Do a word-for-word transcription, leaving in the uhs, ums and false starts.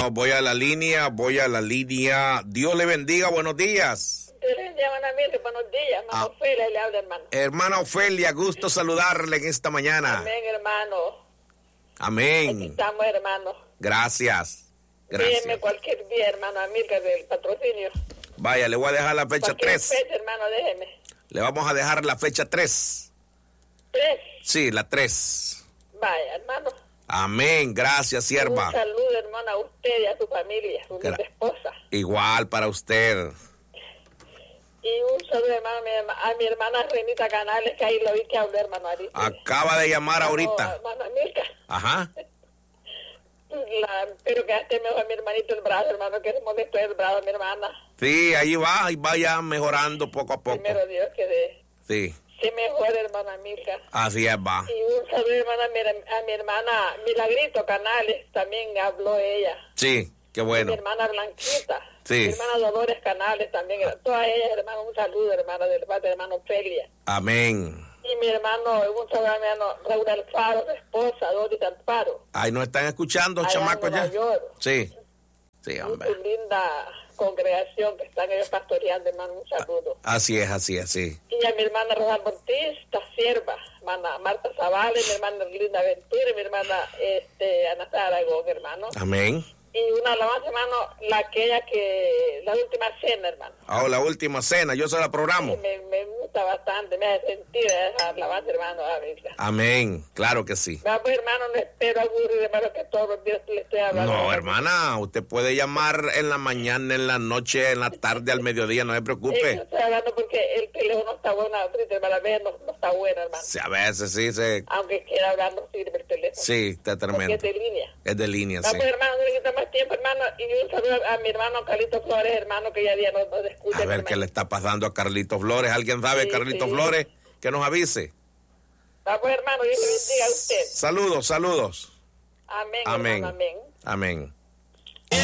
No, voy a la línea, voy a la línea. Dios le bendiga, buenos días. Dios le bendiga, buenos días. Hermana ah. Ofelia le habla, hermano. Hermana Ofelia, gusto saludarle en esta mañana. Amén, hermano. Amén. Aquí estamos, hermano. Gracias. Gracias. Dígame cualquier día, hermano Amílcar, del patrocinio. Vaya, le voy a dejar la fecha tres. Fecha, hermano, déjeme. Le vamos a dejar la fecha tres. ¿Tres? Sí, la tres. Vaya, hermano. Amén, gracias, sierva. Un saludo, hermano, a usted y a su familia, a su Gra- esposa. Igual para usted. Y un saludo, hermano, a mi hermana Renita Canales, que ahí lo vi que habló, hermano Ari. Acaba de llamar hermano, ahorita. Hermano Amílcar. Ajá. La, espero que esté mejor mi hermanito el brazo, hermano, que se molesto el brazo, mi hermana. Sí, ahí va, ahí va ya mejorando poco a poco. Primero Dios que de... Sí. Se mejore, hermana Amílcar. Así es, va. Y un saludo, hermana, a mi, a mi hermana Milagrito Canales, también habló ella. Sí, qué bueno. Mi hermana Blanquita. Sí. Mi hermana Dolores Canales también. Todas ellas, hermano, un saludo, hermana, del padre, hermano Felia. Amén. Y mi hermano, un saludo a mi hermano Raúl Alfaro, su esposa, Doris Alfaro. Ahí nos están escuchando, chamacos, ya. York. Sí. Sí, hombre. Muy linda congregación que están ellos pastoreando, hermano, un saludo. Así es, así es, así. Y a mi hermana Rosa Bautista, sierva, hermana Marta Zavala, mi hermana Linda Ventura, y mi hermana este, Ana Sara Aragón, hermano. Amén. Y una alabanza, hermano, la aquella que, la última cena, hermano. Ah, oh, la última cena, yo se la programo. Sí, me, me gusta bastante, me hace sentir esa alabanza, hermano. Amén, claro que sí. Vamos, hermano, no espero aburrir, hermano, que todos los días le estoy hablando. No, hermana, usted puede llamar en la mañana, en la noche, en la tarde, al mediodía, no se preocupe. Sí, estoy hablando porque el teléfono no está bueno, hermano, a veces no, no está bueno, hermano. Sí, a veces sí, se... Aunque quiera hablar, no sirve el teléfono. Sí, está tremendo. Porque es de línea. Es de línea, Vamos, sí. hermano, no le quita más tiempo, hermano, y un saludo a mi hermano Carlitos Flores, hermano, que ya día nos, nos escucha. A ver hermano. qué le está pasando a Carlitos Flores. ¿Alguien sabe, sí, Carlitos sí. Flores? Que nos avise. Vamos, hermano, Dios le bendiga a usted. Saludos, saludos. Amén, Amén. hermano, amén. Amén.